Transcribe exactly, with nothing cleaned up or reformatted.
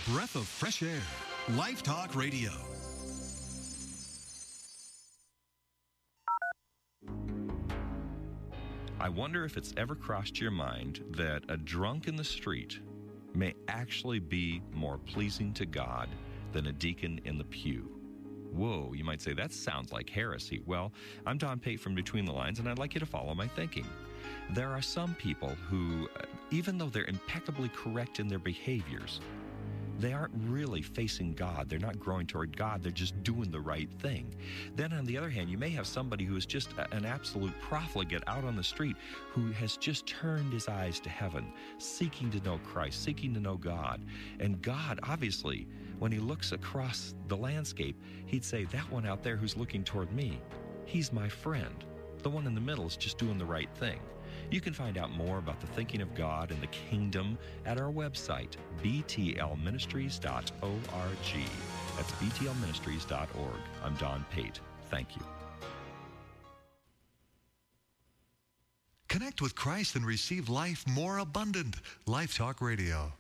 breath of fresh air. Life Talk Radio. I wonder if it's ever crossed your mind that a drunk in the street may actually be more pleasing to God than a deacon in the pew. Whoa, you might say, that sounds like heresy. Well, I'm Don Pate from Between the Lines, and I'd like you to follow my thinking. There are some people who, even though they're impeccably correct in their behaviors, they aren't really facing God. They're not growing toward God. They're just doing the right thing. Then on the other hand, you may have somebody who is just an absolute profligate out on the street who has just turned his eyes to heaven, seeking to know Christ, seeking to know God. And God, obviously, when he looks across the landscape, he'd say, that one out there who's looking toward me, he's my friend. The one in the middle is just doing the right thing. You can find out more about the thinking of God and the kingdom at our website, b t l ministries dot org. That's b t l ministries dot org. I'm Don Pate. Thank you. Connect with Christ and receive life more abundant. Life Talk Radio.